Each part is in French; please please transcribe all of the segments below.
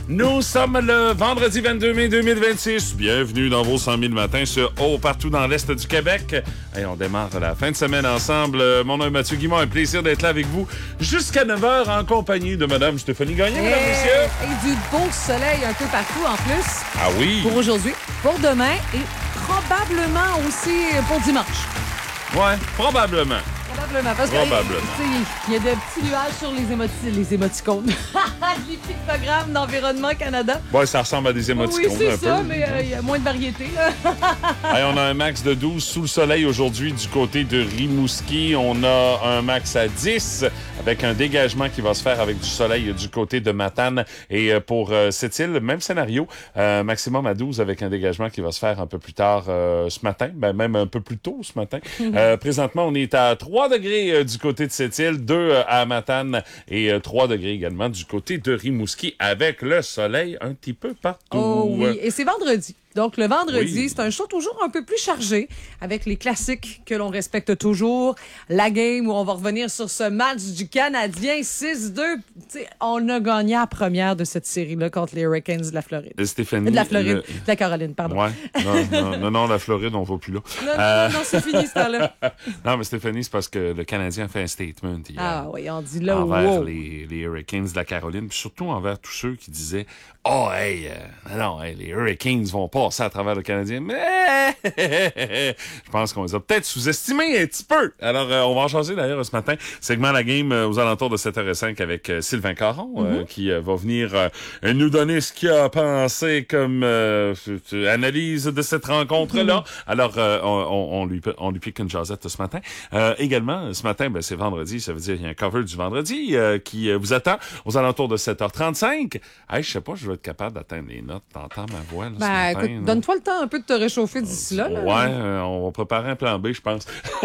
Nous sommes le vendredi 22 mai 2026. Bienvenue dans vos 100 000 matins sur partout dans l'Est du Québec. Et on démarre la fin de semaine ensemble. Mon nom est Mathieu Guimond. Un plaisir d'être là avec vous jusqu'à 9h en compagnie de Mme Stéphanie Gagné, mesdames et messieurs. Et du beau soleil un peu partout en plus. Ah oui? Pour aujourd'hui, pour demain et probablement aussi pour dimanche. Ouais, probablement. Probablement. Parce qu'il y a des petits nuages sur les émoticônes. Les pictogrammes d'Environnement Canada. Ouais, ça ressemble à des émoticônes. Oui, c'est un ça, peu. mais il y a moins de variété. Là. Hey, on a un max de 12 sous le soleil aujourd'hui du côté de Rimouski. On a un max à 10 avec un dégagement qui va se faire avec du soleil du côté de Matane. Et pour cette île, même scénario, maximum à 12 avec un dégagement qui va se faire un peu plus tard ce matin, même un peu plus tôt ce matin. Présentement, on est à 3 degrés du côté de cette île, 2 à Matane et 3 degrés également du côté de Rimouski avec le soleil un petit peu partout. Oh oui, et c'est vendredi. Donc, le vendredi, oui. C'est un show toujours un peu plus chargé avec les classiques que l'on respecte toujours. La game où on va revenir sur ce match du Canadien 6-2. T'sais, on a gagné la première de cette série-là contre les Hurricanes de la Floride. Stéphanie, De la Floride, de la Caroline, pardon. Ouais. Non, la Floride, on va plus là. Non, c'est fini, ce temps-là. Non, mais Stéphanie, c'est parce que le Canadien a fait un statement hier. Ah oui, on dit là, envers wow. les Hurricanes de la Caroline, puis surtout envers tous ceux qui disaient « Oh, les Hurricanes vont passer à travers le Canadien. » Mais je pense qu'on les a peut-être sous-estimés un petit peu. Alors, on va en changer d'ailleurs ce matin. Segment La Game aux alentours de 7h05 avec Sylvain Caron, qui va venir nous donner ce qu'il a pensé comme analyse de cette rencontre-là. Alors, on lui pique une jasette ce matin. Également, ce matin, c'est vendredi, ça veut dire qu'il y a un cover du vendredi qui vous attend aux alentours de 7h35. Hey, je sais pas, je vais être capable d'atteindre les notes. T'entends ma voix là, ce matin? Écoute, donne-toi le temps un peu de te réchauffer d'ici là. Ouais, on va préparer un plan B, je pense.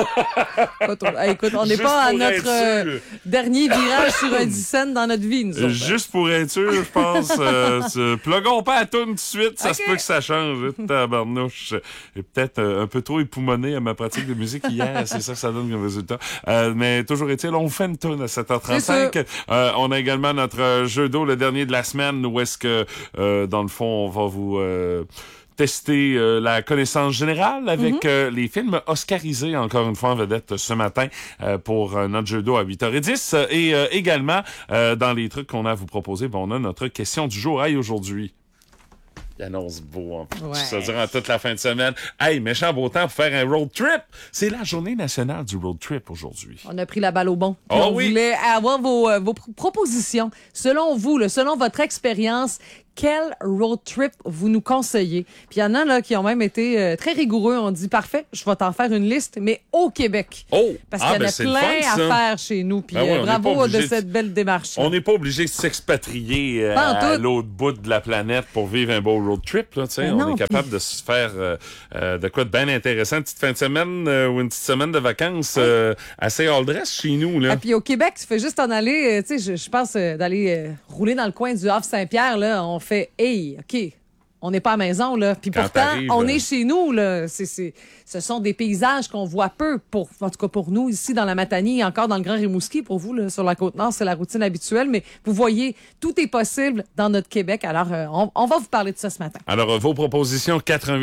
Écoute, on n'est pas à notre dernier virage sur un 10 cents dans notre vie, nous autres. Juste pour être sûr, je pense. Pluguons pas à tourne tout de suite, ça se peut que ça change. Tabarnouche. J'ai peut-être un peu trop époumoné à ma pratique de musique hier, c'est ça que ça donne comme résultat. Mais toujours est-il, on fait une tourne à 7h35. On a également notre jeu d'eau, le dernier de la semaine, où est-ce que, dans le fond, on va vous tester la connaissance générale avec les films oscarisés, encore une fois en vedette ce matin pour notre jeu d'eau à 8h10. Et également, dans les trucs qu'on a à vous proposer, on a notre question du jour. Hey, aujourd'hui, il annonce beau en plus. Ça durant toute la fin de semaine. Hey, méchant beau temps pour faire un road trip. C'est la journée nationale du road trip aujourd'hui. On a pris la balle au bon. Oh on voulait avoir vos propositions. Selon vous, selon votre expérience, quel road trip vous nous conseillez? Puis il y en a là qui ont même été très rigoureux. On dit, parfait, je vais t'en faire une liste, mais au Québec. Oh! Parce qu'il y en a plein à faire chez nous. Puis bravo de cette belle démarche. On n'est pas obligé de s'expatrier à l'autre bout de la planète pour vivre un beau road trip. Là, on est capable de se faire de quoi de bien intéressant. Une petite fin de semaine ou une petite semaine de vacances assez all dress chez nous. Là. Et puis au Québec, tu fais juste en aller, je pense d'aller rouler dans le coin du Havre-Saint-Pierre. Là, on fait, hey, OK, on n'est pas à la maison, là. Puis pourtant, on est chez nous, là. Ce sont des paysages qu'on voit peu, en tout cas pour nous, ici dans la Matanie et encore dans le Grand Rimouski. Pour vous, là, sur la Côte-Nord, c'est la routine habituelle. Mais vous voyez, tout est possible dans notre Québec. Alors, on va vous parler de ça ce matin. Alors, vos propositions,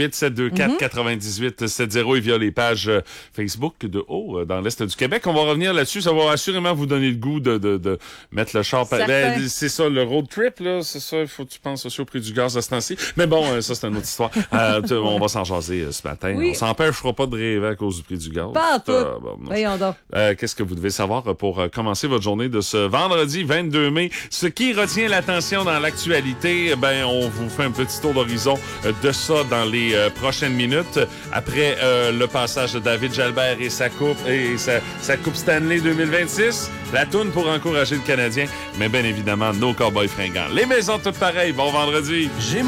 418-724-9870 et via les pages Facebook de Haut dans l'Est du Québec. On va revenir là-dessus. Ça va assurément vous donner le goût de mettre le char. C'est ça, le road trip, là. C'est ça, il faut que tu penses aussi au prix du gaz à ce temps-ci. Mais bon, ça, c'est une autre histoire. On va s'en jaser ce matin. Oui. On s'empêchera pas de rêver à cause du prix du gaz. Pas tout. Voyons donc. Qu'est-ce que vous devez savoir pour commencer votre journée de ce vendredi 22 mai? Ce qui retient l'attention dans l'actualité, on vous fait un petit tour d'horizon de ça dans les prochaines minutes. Après le passage de David Jalbert et sa coupe Stanley 2026, la toune pour encourager le Canadien, mais bien évidemment nos Cowboys fringants. Les maisons toutes pareilles. Bon vendredi.